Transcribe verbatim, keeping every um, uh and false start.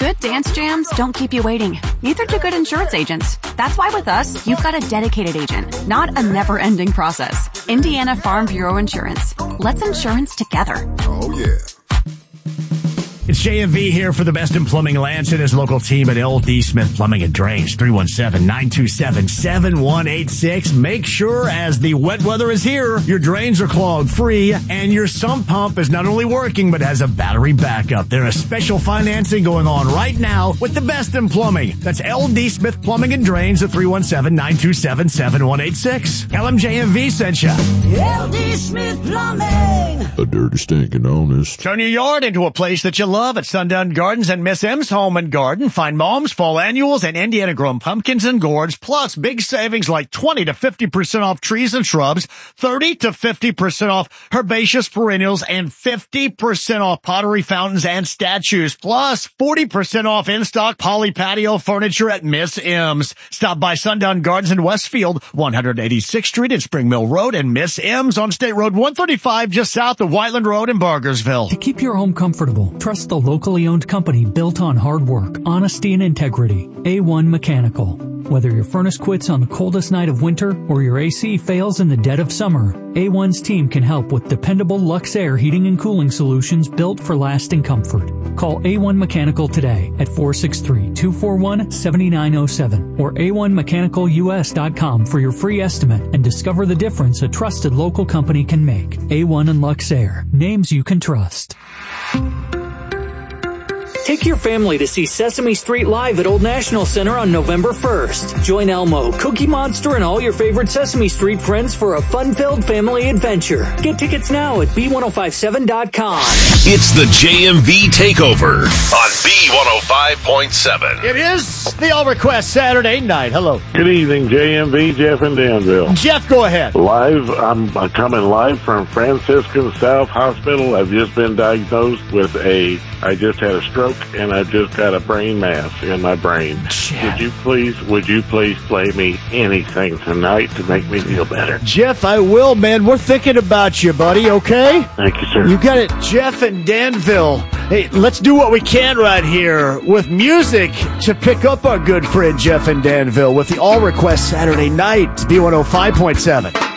Good dance jams don't keep you waiting. Neither do good insurance agents. That's why with us, you've got a dedicated agent, not a never-ending process. Indiana Farm Bureau Insurance. Let's insurance together. Oh, yeah. It's J M V here for the best in plumbing. Lance and his local team at L D Smith Plumbing and Drains, three one seven, nine two seven, seven one eight six. Make sure as the wet weather is here, your drains are clogged free and your sump pump is not only working but has a battery backup. There is special financing going on right now with the best in plumbing. That's L D Smith Plumbing and Drains at three one seven, nine two seven, seven one eight six. L M J M V sent you. L D Smith Plumbing. A dirty, stinking honest. Turn your yard into a place that you love at Sundown Gardens and Miss M's Home and Garden. Find Mom's Fall Annuals and Indiana Grown Pumpkins and Gourds, plus big savings like twenty to fifty percent off trees and shrubs, thirty to fifty percent off herbaceous perennials, and fifty percent off pottery fountains and statues, plus forty percent off in-stock poly patio furniture at Miss M's. Stop by Sundown Gardens in Westfield, one eighty-sixth Street and Spring Mill Road, and Miss M's on State Road one thirty-five just south of Whiteland Road in Bargersville. To keep your home comfortable, trust the locally owned company built on hard work, honesty, and integrity. A one Mechanical. Whether your furnace quits on the coldest night of winter or your A C fails in the dead of summer, A one's team can help with dependable Luxair heating and cooling solutions built for lasting comfort. Call A one Mechanical today at four six three, two four one, seven nine zero seven or A one mechanical U S dot com for your free estimate and discover the difference a trusted local company can make. A one and Luxair. Names you can trust. Take your family to see Sesame Street live at Old National Center on November first. Join Elmo, Cookie Monster, and all your favorite Sesame Street friends for a fun-filled family adventure. Get tickets now at B ten fifty-seven dot com. It's the J M V Takeover on B one oh five point seven. It is the All Request Saturday night. Hello. Good evening, J M V, Jeff in Danville. Jeff, go ahead. Live, I'm coming live from Franciscan South Hospital. I've just been diagnosed with a, I just had a stroke and I've just got a brain mass in my brain. Jeff. Would you please, would you please play me anything tonight to make me feel better? Jeff, I will, man. We're thinking about you, buddy, okay? Thank you, sir. You got it, Jeff in Danville. Hey, let's do what we can right here with music to pick up our good friend Jeff in Danville with the All Request Saturday night, B one oh five point seven.